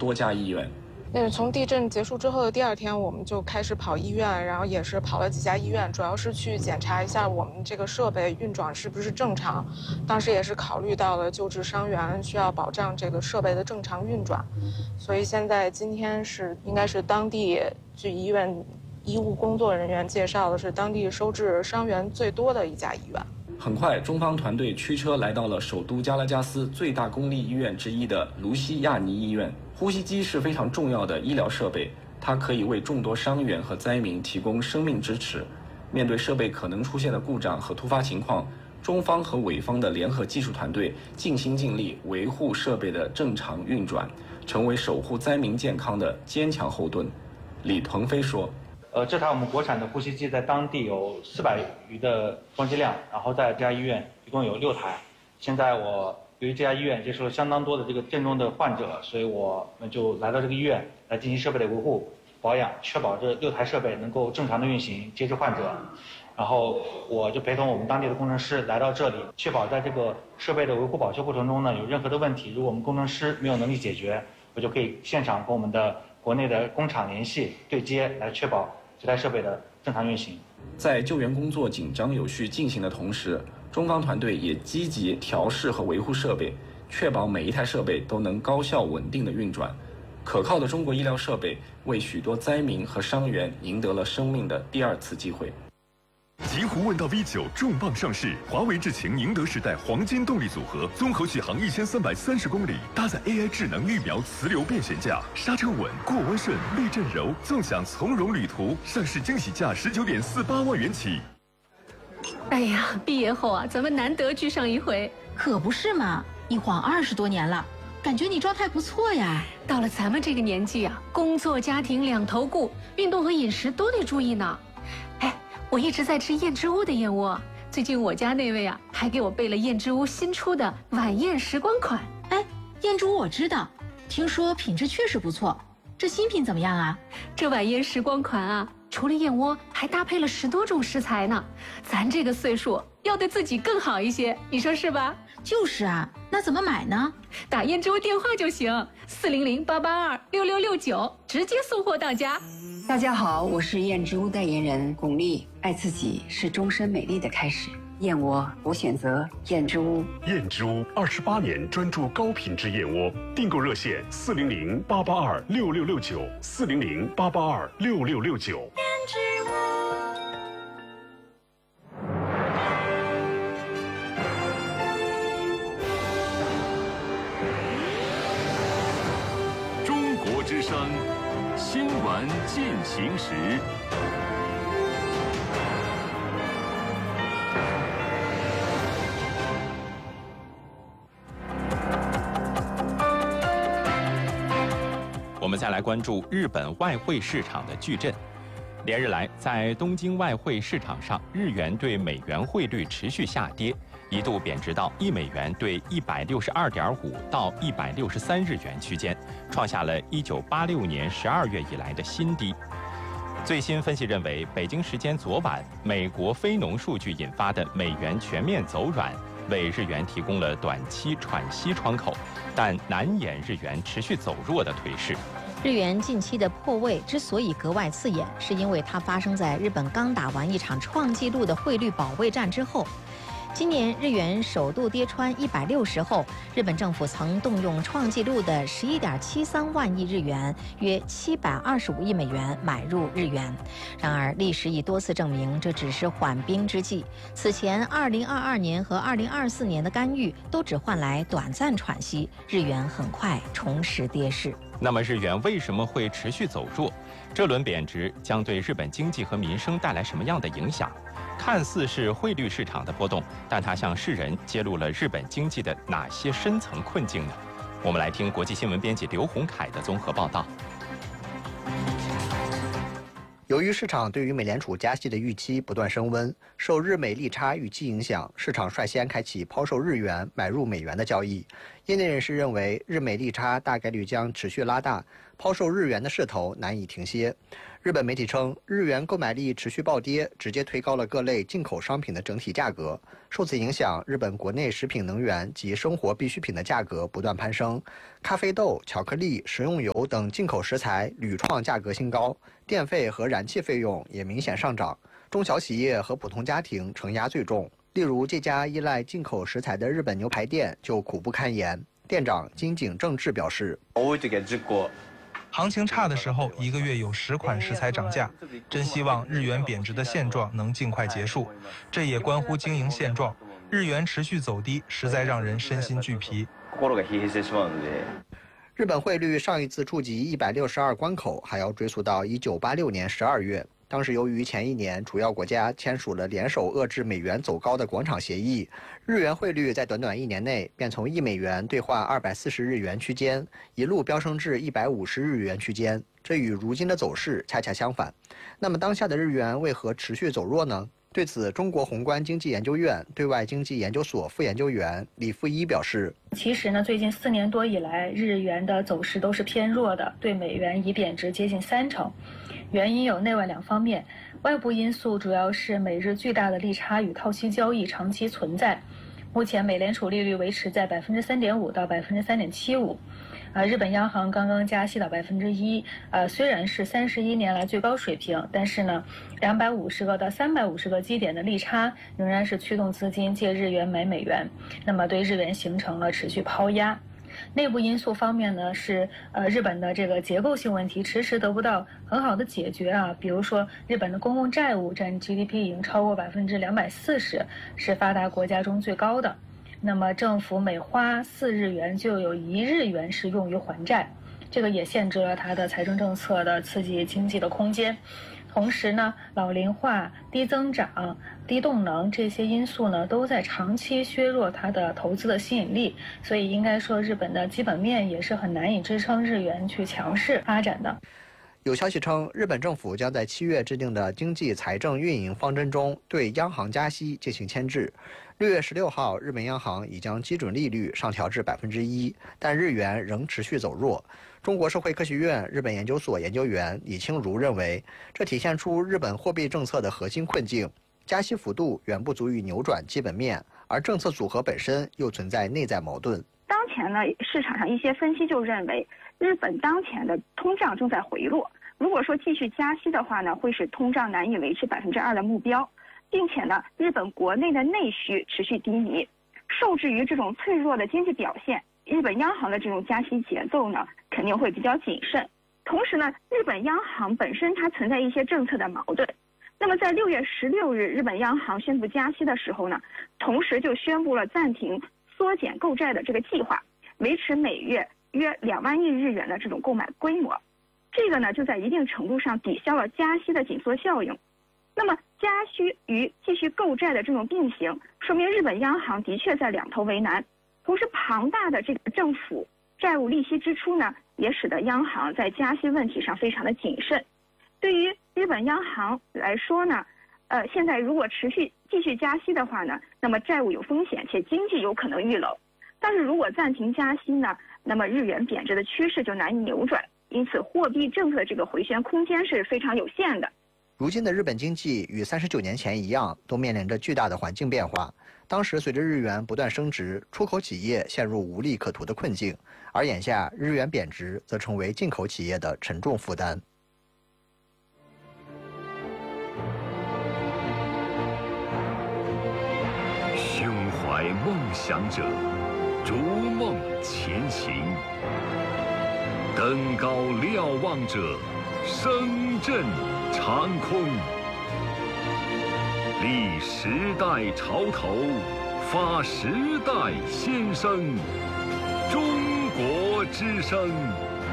多家医院。 从地震结束之后的第2天，我们就开始跑医院，然后也是跑了几家医院，主要是去检查一下我们这个设备运转是不是正常。当时也是考虑到了救治伤员，需要保障这个设备的正常运转，所以今天应该是当地据医院医务工作人员介绍的是当地收治伤员最多的一家医院。 很快，中方团队驱车来到了首都加拉加斯最大公立医院之一的卢西亚尼医院。呼吸机是非常重要的医疗设备，它可以为众多伤员和灾民提供生命支持。面对设备可能出现的故障和突发情况，中方和伪方的联合技术团队尽心尽力维护设备的正常运转，成为守护灾民健康的坚强后盾。李鹏飞说： 这台我们国产的呼吸机在当地有400余的装机量，然后在这家医院一共有6台。现在由于这家医院接受了相当多的这个震中的患者，所以我们就来到这个医院来进行设备的维护保养，确保这6台设备能够正常的运行，接治患者。然后我就陪同我们当地的工程师来到这里，确保在这个设备的维护保修过程中呢，有任何的问题，如果我们工程师没有能力解决，我就可以现场跟我们的国内的工厂联系对接，来确保这台设备的正常运行。 在救援工作紧张有序进行的同时，中方团队也积极调试和维护设备，确保每一台设备都能高效稳定的运转。可靠的中国医疗设备为许多灾民和伤员赢得了生命的第2次机会。 极狐问道 V9 重磅上市，华为智擎宁德时代黄金动力组合，综合续航1330公里，搭载 AI 智能预瞄磁流变悬架，刹车稳，过弯顺，避震柔，纵享从容旅途。上市惊喜价19.48万元起。 哎呀，毕业后啊，咱们难得聚上一回。 可不是嘛，一晃20多年了，感觉你状态不错呀。 到了咱们这个年纪啊，工作家庭两头顾，运动和饮食都得注意呢。哎，我一直在吃燕之屋的燕窝，最近我家那位啊，还给我备了燕之屋新出的晚宴时光款。 哎，燕之屋我知道，听说品质确实不错。这新品怎么样啊？ 这晚宴时光款啊，除了燕窝，还搭配了10多种食材呢。咱这个岁数要对自己更好一些，你说是吧？ 就是啊，那怎么买呢？ 打燕之屋电话就行，400-882-6669，直接送货到家。 大家好，我是燕之屋代言人巩俐。爱自己是终身美丽的开始，燕窝我选择燕之屋。 燕之屋28年专注高品质燕窝，订购热线400-882-6669，400-882-6669。 燕之屋。 中国之声新闻进行时。 我们再来关注日本外汇市场的巨震。连日来，在东京外汇市场上，日元对美元汇率持续下跌，一度贬值到1美元兑162.5到163日元区间，创下了1986年12月以来的新低。最新分析认为，北京时间昨晚，美国非农数据引发的美元全面走软，为日元提供了短期喘息窗口，但难掩日元持续走弱的颓势。 日元近期的破位之所以格外刺眼，是因为它发生在日本刚打完一场创纪录的汇率保卫战之后。今年日元首度跌穿160后，日本政府曾动用创纪录的11.73万亿日元，约725亿美元买入日元。然而，历史已多次证明这只是缓兵之计。此前2022年和2024年的干预都只换来短暂喘息，日元很快重拾跌势。 那么日元为什么会持续走弱？这轮贬值将对日本经济和民生带来什么样的影响？看似是汇率市场的波动，但它向世人揭露了日本经济的哪些深层困境呢？我们来听国际新闻编辑刘洪凯的综合报道。 由于市场对于美联储加息的预期不断升温，受日美利差预期影响，市场率先开启抛售日元、买入美元的交易。 业内人士认为，日美利差大概率将持续拉大，抛售日元的势头难以停歇。日本媒体称，日元购买力持续暴跌，直接推高了各类进口商品的整体价格。受此影响，日本国内食品、能源及生活必需品的价格不断攀升，咖啡豆、巧克力、食用油等进口食材屡创价格新高，电费和燃气费用也明显上涨。中小企业和普通家庭承压最重。例如，这家依赖进口食材的日本牛排店就苦不堪言。店长金井正治表示：“ 行情差的时候，1个月有10款食材涨价，真希望日元贬值的现状能尽快结束。这也关乎经营现状，日元持续走低，实在让人身心俱疲。” 日本汇率上一次触及162关口，还要追溯到1986年12月。当时由于前一年主要国家签署了联手遏制美元走高的广场协议，日元汇率在短短1年内便从1美元兑换240日元区间，一路飙升至150日元区间。这与如今的走势恰恰相反。那么当下的日元为何持续走弱呢？对此，中国宏观经济研究院对外经济研究所副研究员李富一表示：“ 其实呢，最近4年多以来，日元的走势都是偏弱的，对美元已贬值接近30%。原因有内外2方面，外部因素主要是美日巨大的利差与套息交易长期存在。目前美联储利率维持在3.5%到3.75%。日本央行刚刚加息到1%，虽然是31年来最高水平，但是呢，250个到350个基点的利差仍然是驱动资金借日元买美元，那么对日元形成了持续抛压。内部因素方面呢，是日本的这个结构性问题迟迟得不到很好的解决啊，比如说日本的公共债务占 GDP 已经超过240%，是发达国家中最高的。那么政府每花4日元就有1日元是用于还债，这个也限制了它的财政政策的刺激经济的空间。同时呢，老龄化、低增长、低动能这些因素呢，都在长期削弱它的投资的吸引力，所以应该说日本的基本面也是很难以支撑日元去强势发展的。 有消息称，日本政府将在7月制定的经济财政运营方针中对央行加息进行牵制。6月16号，日本央行已将基准利率上调至1%，但日元仍持续走弱。中国社会科学院日本研究所研究员李清如认为，这体现出日本货币政策的核心困境，加息幅度远不足以扭转基本面，而政策组合本身又存在内在矛盾。 当前呢，市场上一些分析就认为，日本当前的通胀正在回落，如果说继续加息的话呢，会使通胀难以维持2%的目标，并且呢，日本国内的内需持续低迷，受制于这种脆弱的经济表现，日本央行的这种加息节奏呢，肯定会比较谨慎。同时呢，日本央行本身它存在一些政策的矛盾。那么在6月16日，日本央行宣布加息的时候呢，同时就宣布了暂停缩减购债的这个计划，维持每月约2万亿日元的这种购买规模。这个呢，就在一定程度上抵消了加息的紧缩效应。那么加息与继续购债的这种并行，说明日本央行的确在两头为难。同时，庞大的这个政府债务利息支出呢，也使得央行在加息问题上非常的谨慎。对于日本央行来说呢，现在如果继续加息的话呢，那么债务有风险，且经济有可能遇冷。但是如果暂停加息呢，那么日元贬值的趋势就难以扭转，因此货币政策的这个回旋空间是非常有限的。 如今的日本经济与39年前一样，都面临着巨大的环境变化。当时随着日元不断升值，出口企业陷入无利可图的困境，而眼下日元贬值则成为进口企业的沉重负担。 胸怀梦想者，逐梦前行；登高瞭望者，声震长空。立时代潮头，发时代先声。中国之声